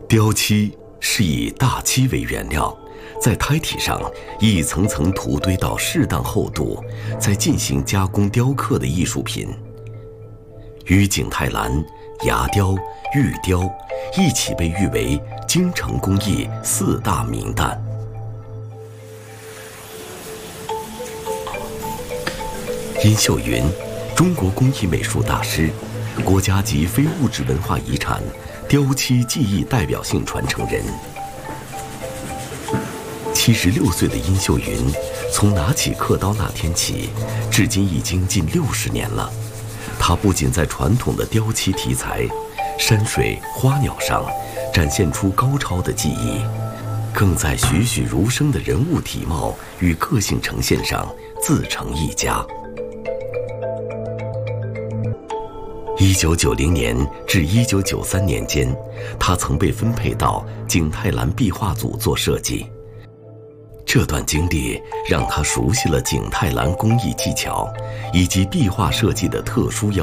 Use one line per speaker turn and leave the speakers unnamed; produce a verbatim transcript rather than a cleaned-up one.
雕漆是以大漆为原料，在胎体上一层层涂堆到适当厚度，再进行加工雕刻的艺术品。与景泰蓝、牙雕、玉雕一起被誉为京城工艺四大名旦。殷秀云，中国工艺美术大师，国家级非物质文化遗产雕漆技艺代表性传承人。七十六岁的殷秀云，从拿起刻刀那天起，至今已经近六十年了。她不仅在传统的雕漆题材、山水、花鸟上展现出高超的技艺，更在栩栩如生的人物体貌与个性呈现上自成一家。一九九零年至一九九三年间，他曾被分配到景泰蓝壁画组做设计。这段经历让他熟悉了景泰蓝工艺技巧以及壁画设计的特殊要